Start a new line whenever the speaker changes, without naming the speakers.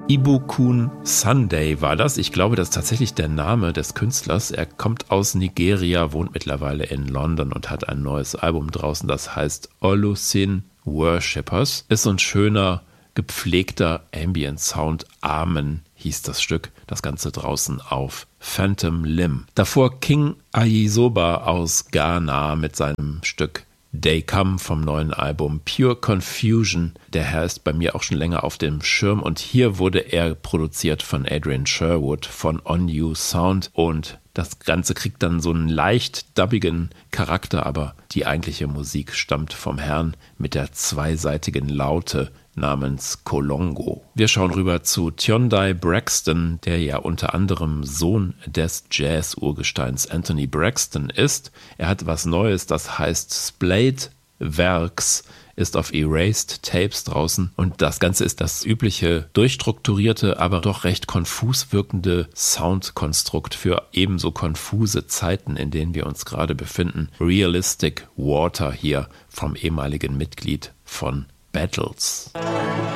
Ibukun Sunday war das. Ich glaube, das ist tatsächlich der Name des Künstlers. Er kommt aus Nigeria, wohnt mittlerweile in London und hat ein neues Album draußen, das heißt Olusin Worshippers. Ist so ein schöner, gepflegter Ambient-Sound. Amen hieß das Stück. Das Ganze draußen auf Phantom Limb. Davor King Ayisoba aus Ghana mit seinem Stück They Come vom neuen Album Pure Confusion. Der Herr ist bei mir auch schon länger auf dem Schirm und hier wurde er produziert von Adrian Sherwood von On You Sound und das Ganze kriegt dann so einen leicht dubbigen Charakter, aber die eigentliche Musik stammt vom Herrn mit der zweiseitigen Laute namens Kolongo. Wir schauen rüber zu Tyondai Braxton, der ja unter anderem Sohn des Jazz-Urgesteins Anthony Braxton ist. Er hat was Neues, das heißt Splayed Werks, ist auf Erased Tapes draußen und das Ganze ist das übliche, durchstrukturierte, aber doch recht konfus wirkende Soundkonstrukt für ebenso konfuse Zeiten, in denen wir uns gerade befinden. Realistic Water hier vom ehemaligen Mitglied von Battles.